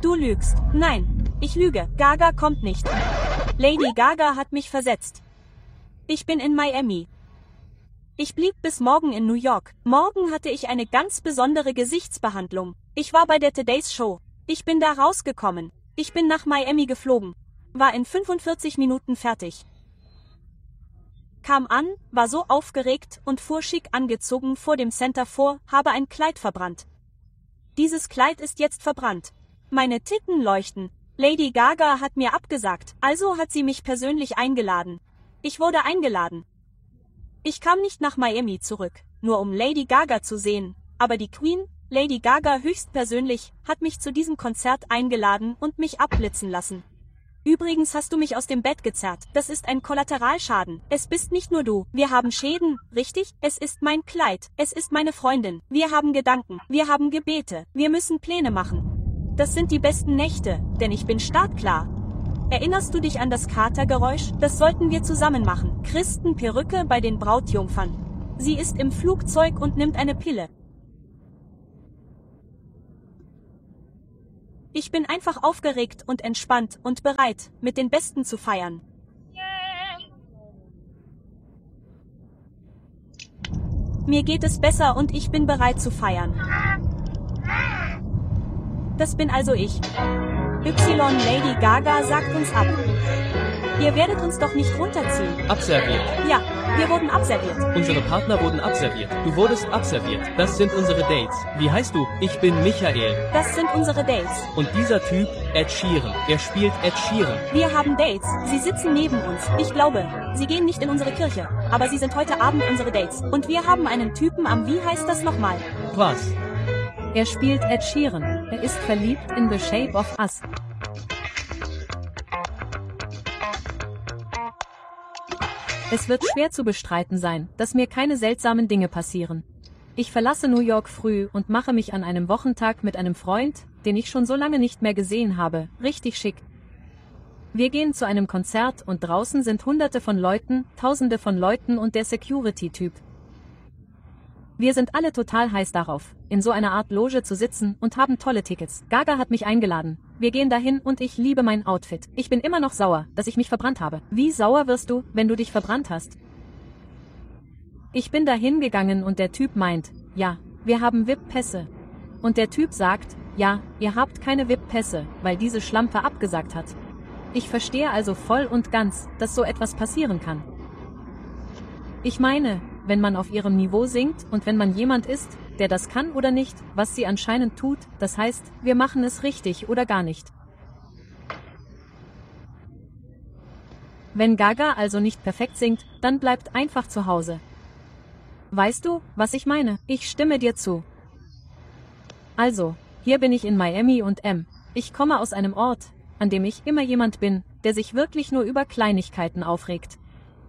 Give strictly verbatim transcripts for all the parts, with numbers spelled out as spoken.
Du lügst. Nein, ich lüge. Gaga kommt nicht. Lady Gaga hat mich versetzt. Ich bin in Miami. Ich blieb bis morgen in New York. Morgen hatte ich eine ganz besondere Gesichtsbehandlung. Ich war bei der Today's Show. Ich bin da rausgekommen. Ich bin nach Miami geflogen. War in fünfundvierzig Minuten fertig. Kam an, war so aufgeregt und fuhr schick angezogen vor dem Center vor, habe ein Kleid verbrannt. Dieses Kleid ist jetzt verbrannt. Meine Titten leuchten. Lady Gaga hat mir abgesagt, also hat sie mich persönlich eingeladen. Ich wurde eingeladen. Ich kam nicht nach Miami zurück, nur um Lady Gaga zu sehen, aber die Queen, Lady Gaga höchstpersönlich, hat mich zu diesem Konzert eingeladen und mich abblitzen lassen. Übrigens hast du mich aus dem Bett gezerrt, das ist ein Kollateralschaden. Es bist nicht nur du, wir haben Schäden, richtig? Es ist mein Kleid, es ist meine Freundin, wir haben Gedanken, wir haben Gebete, wir müssen Pläne machen. Das sind die besten Nächte, denn ich bin startklar. Erinnerst du dich an das Katergeräusch? Das sollten wir zusammen machen. Christenperücke bei den Brautjungfern. Sie ist im Flugzeug und nimmt eine Pille. Ich bin einfach aufgeregt und entspannt und bereit, mit den Besten zu feiern. Mir geht es besser und ich bin bereit zu feiern. Das bin also ich. Y Lady Gaga sagt uns ab. Ihr werdet uns doch nicht runterziehen. Abserviert. Ja, wir wurden abserviert. Unsere Partner wurden abserviert. Du wurdest abserviert. Das sind unsere Dates. Wie heißt du? Ich bin Michael. Das sind unsere Dates. Und dieser Typ, Ed Sheeran. Er spielt Ed Sheeran. Wir haben Dates. Sie sitzen neben uns. Ich glaube, sie gehen nicht in unsere Kirche. Aber sie sind heute Abend unsere Dates. Und wir haben einen Typen am, wie heißt das nochmal? Was? Er spielt Ed Sheeran. Er ist verliebt in The Shape of Us. Es wird schwer zu bestreiten sein, dass mir keine seltsamen Dinge passieren. Ich verlasse New York früh und mache mich an einem Wochentag mit einem Freund, den ich schon so lange nicht mehr gesehen habe, richtig schick. Wir gehen zu einem Konzert und draußen sind hunderte von Leuten, tausende von Leuten und der Security-Typ. Wir sind alle total heiß darauf, in so einer Art Loge zu sitzen und haben tolle Tickets. Gaga hat mich eingeladen. Wir gehen dahin und ich liebe mein Outfit. Ich bin immer noch sauer, dass ich mich verbrannt habe. Wie sauer wirst du, wenn du dich verbrannt hast? Ich bin dahin gegangen und der Typ meint, ja, wir haben V I P-Pässe. Und der Typ sagt, ja, ihr habt keine V I P-Pässe, weil diese Schlampe abgesagt hat. Ich verstehe also voll und ganz, dass so etwas passieren kann. Ich meine, wenn man auf ihrem Niveau singt und wenn man jemand ist, der das kann oder nicht, was sie anscheinend tut, das heißt, wir machen es richtig oder gar nicht. Wenn Gaga also nicht perfekt singt, dann bleibt einfach zu Hause. Weißt du, was ich meine? Ich stimme dir zu. Also, hier bin ich in Miami und M. Ich komme aus einem Ort, an dem ich immer jemand bin, der sich wirklich nur über Kleinigkeiten aufregt.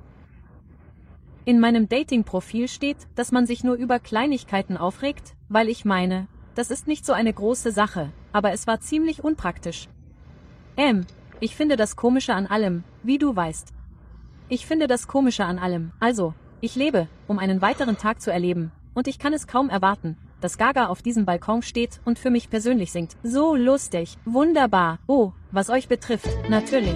In meinem Dating-Profil steht, dass man sich nur über Kleinigkeiten aufregt, weil ich meine, das ist nicht so eine große Sache, aber es war ziemlich unpraktisch. Ähm, ich finde das Komische an allem, wie du weißt. Ich finde das Komische an allem, also, ich lebe, um einen weiteren Tag zu erleben, und ich kann es kaum erwarten, dass Gaga auf diesem Balkon steht und für mich persönlich singt. So lustig, wunderbar, oh, was euch betrifft, natürlich.